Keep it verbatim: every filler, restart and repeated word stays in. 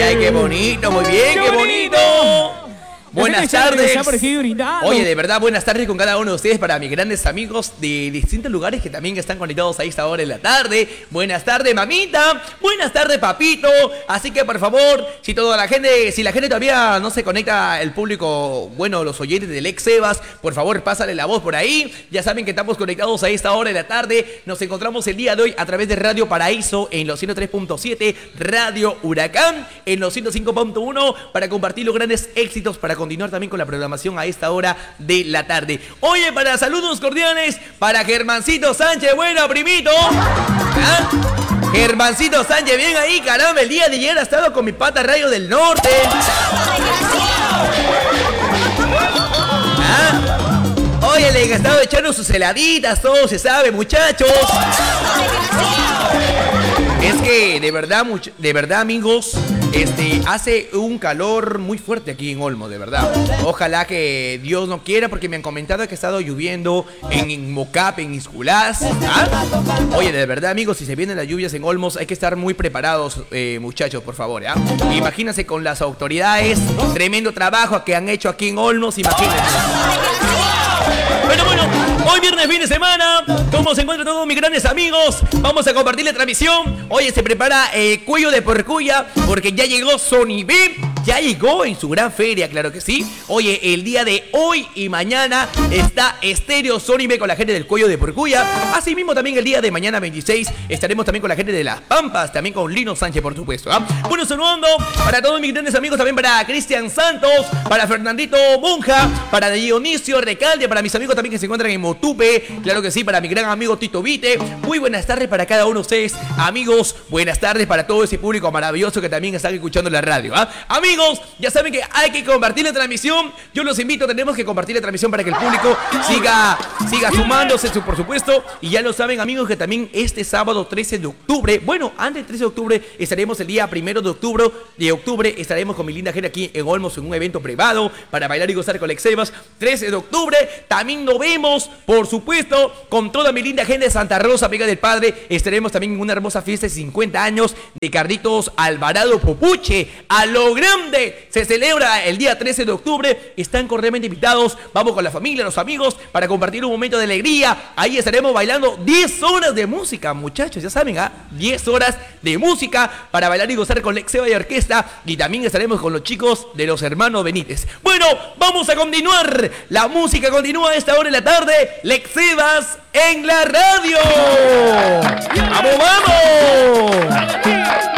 Ay, qué bonito, muy bien, qué, qué bonito. bonito. Buenas tardes. Oye, de verdad, buenas tardes con cada uno de ustedes para mis grandes amigos de distintos lugares que también están conectados a esta hora de la tarde. Buenas tardes, mamita. Buenas tardes, papito. Así que, por favor, si toda la gente, si la gente todavía no se conecta, el público, bueno, los oyentes del ex Sebas, por favor, pásale la voz por ahí. Ya saben que estamos conectados a esta hora de la tarde. Nos encontramos el día de hoy a través de Radio Paraíso en los ciento tres punto siete, Radio Huracán en los ciento cinco punto uno para compartir los grandes éxitos, para continuar también con la programación a esta hora de la tarde. Oye, para saludos cordiales para Germancito Sánchez, bueno, primito. ¿Ah? Germancito Sánchez, bien ahí, caramba, el día de ayer ha estado con mi pata Rayo del Norte. ¿Ah? Oye, le he estado echando sus heladitas, todo se sabe, muchachos. Es que, de verdad, much- de verdad, amigos, este, hace un calor muy fuerte aquí en Olmos, de verdad. Ojalá que Dios no quiera, porque me han comentado que ha estado lloviendo en, en Mocap, en Isculás. ¿Ah? Oye, de verdad, amigos, si se vienen las lluvias en Olmos, hay que estar muy preparados, eh, muchachos, por favor, ¿ah? Imagínense con las autoridades, tremendo trabajo que han hecho aquí en Olmos, imagínense. Bueno, bueno, hoy viernes, fin de semana, ¿cómo se encuentran todos mis grandes amigos? Vamos a compartir la transmisión. Oye, se prepara eh, Cuello de Porcuya, porque ya llegó Sony B, ya llegó en su gran feria, claro que sí. Oye, el día de hoy y mañana está Estéreo Sony B con la gente del Cuello de Porcuya. Así mismo también el día de mañana veintiséis estaremos también con la gente de Las Pampas, también con Lino Sánchez, por supuesto, ¿ah? Bueno, saludando para todos mis grandes amigos, también para Cristian Santos, para Fernandito Monja, para Dionisio Recalde, para mis amigos también que se encuentran en Motupe, claro que sí, para mi gran amigo Tito Vite. Muy buenas tardes para cada uno de ustedes, amigos. Buenas tardes para todo ese público maravilloso que también están escuchando la radio, ¿ah? Amigos, ya saben que hay que compartir la transmisión. Yo los invito, tenemos que compartir la transmisión para que el público siga, siga sumándose, por supuesto. Y ya lo saben, amigos, que también este sábado trece de octubre, bueno, antes del trece de octubre, estaremos el día primero de octubre, de octubre estaremos con mi linda gente aquí en Olmos en un evento privado para bailar y gozar con Exebas. trece de octubre, también nos vemos, por supuesto, con toda mi linda gente de Santa Rosa, Vega del Padre. Estaremos también en una hermosa fiesta de cincuenta años de Carlitos Alvarado Popuche. A lo grande se celebra el día trece de octubre. Están cordialmente invitados. Vamos con la familia, los amigos, para compartir un momento de alegría. Ahí estaremos bailando diez horas de música, muchachos, ya saben, ¿ah? diez horas de música para bailar y gozar con Lex Seba y orquesta. Y también estaremos con los chicos de los hermanos Benítez. Bueno, vamos a continuar. La música continúa a esta hora de la tarde. Lex Sebas en la radio. ¡Vamos, vamos!